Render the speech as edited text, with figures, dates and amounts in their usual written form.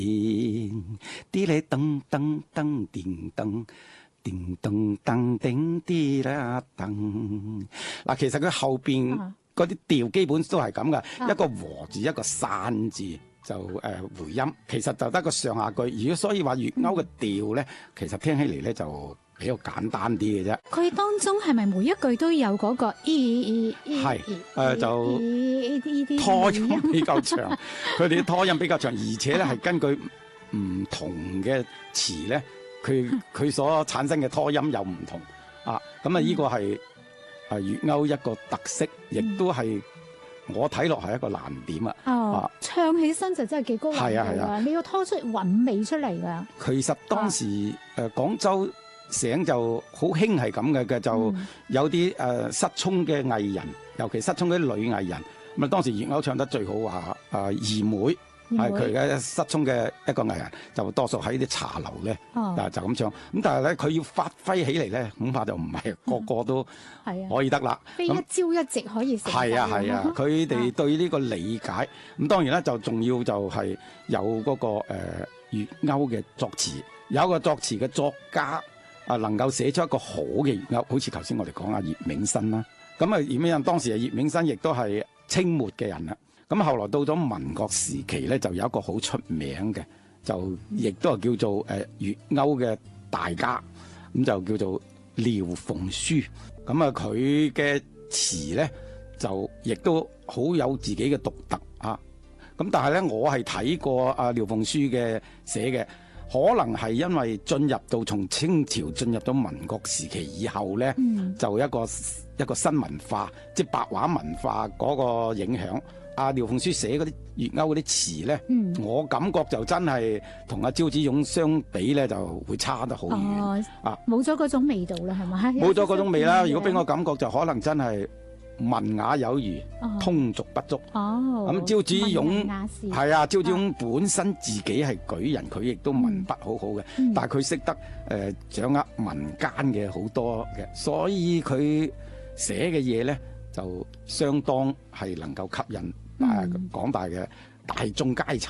啲咧噔噔噔叮噔。叮噔噔叮啲啦噔，嗱，其實佢後邊嗰啲調基本都係咁噶，一個和字一個散字就回音，其實就得個上下句。如果所以話粵謳嘅調咧，其實聽起嚟咧就比較簡單啲嘅啫。 佢當中係咪每一句都有嗰個係就拖音比較長，佢哋啲拖音比較長，而且咧係根據唔同嘅詞咧。佢所產生嘅拖音又唔同啊，咁啊呢個係粵謳一個特色，亦都係我睇落係一個難點啊！ 唱起身就真係幾高難度啊！你要拖出韻味出嚟㗎。 其實當時廣州省就好興係咁嘅，就有啲失聰嘅藝人，尤其失聰嗰啲女藝人，咁啊當時粵謳唱得最好話二妹。係佢而家失聰嘅一個藝人，就多數喺啲茶樓咧，就咁唱。咁但係咧，佢要發揮起嚟咧，恐怕就唔係個個都可以得啦。 非一朝一夕可以成。 係啊，佢哋對呢個理解。咁當然啦，就仲要就係有嗰個粵謳嘅作詞，有一個作詞嘅作家能夠寫出一個好嘅粵謳，好似頭先我哋講葉銘新啦。咁葉銘新當時葉銘新亦都係清末嘅人啦。咁後來到咗民國時期咧，就有一個好出名嘅，就亦都係叫做粵謳嘅大家，咁就叫做廖鳳書。咁啊，佢嘅詞咧就亦都好有自己嘅獨特啊。咁但係咧，我係睇過廖鳳書嘅寫嘅，可能係因為進入到從清朝進入咗民國時期以後咧，就一個新文化，即係白話文化嗰個影響。廖鳳書寫嗰啲粵謳嗰啲詞咧，我感覺就真係同招子雍相比咧，就會差得好遠冇咗嗰種味道啦，係咪？ 冇咗嗰種味啦。如果俾我感覺就可能真係文雅有餘，通俗不足。咁招子雍係啊，招子雍本身自己係舉人，佢亦都文筆好好嘅，但係佢識得掌握民間嘅好多嘅，所以佢寫嘅嘢咧就相當係能夠吸引廣大嘅大眾階層。